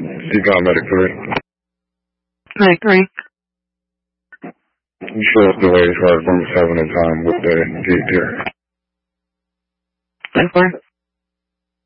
Decon Medic 3. Medic 3. You show us the way as far as room 7 and time with the gate here. 10-4.